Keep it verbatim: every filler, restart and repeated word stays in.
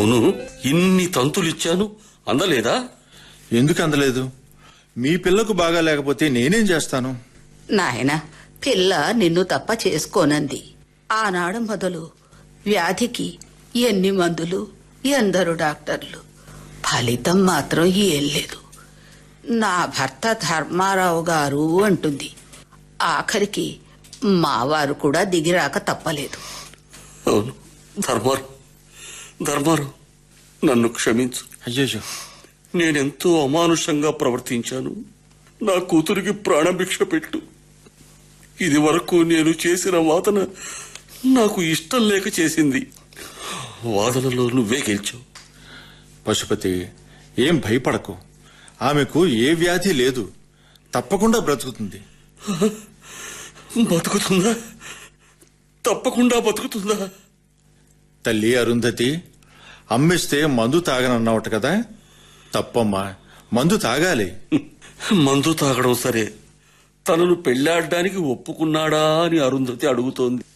అవును, ఇన్ని తంతులు ఇచ్చాను, అందలేదా? ఎందుకు అందలేదు? మీ పిల్లకు బాగా లేకపోతే నేనేం చేస్తాను? నాయనా, పిల్ల నిన్ను తప్ప చేసుకోనంది. ఆనాడు మొదలు వ్యాధికి ఎన్ని మందులు, ఎందరు డాక్టర్లు, ఫలితం మాత్రం ఏం లేదు. నా భర్త ధర్మారావు గారు అంటుంది. ఆఖరికి మావారు కూడా దిగిరాక తప్పలేదు. అవును, ధర్మారు ధర్మారు నన్ను క్షమించు. అయ్యో, నేనెంతో అమానుషంగా ప్రవర్తించాను. నా కూతురికి ప్రాణభిక్ష పెట్టు. ఇది వరకు నేను చేసిన వాదన నాకు ఇష్టం లేక చేసింది. వాదనలో నువ్వే గెలిచావు. పశుపతి, ఏం భయపడకు. ఆమెకు ఏ వ్యాధి లేదు, తప్పకుండా బ్రతుకుతుంది. బతుకుతుందా? తప్పకుండా బతుకుతుందా? తల్లి అరుంధతి, అమ్మిస్తే మందు తాగనన్నావట కదా? తప్పమ్మా, మందు తాగాలి. మందు తాగడం సరే, తనను పెళ్లాడడానికి ఒప్పుకున్నాడా అని అరుంధతి అడుగుతోంది.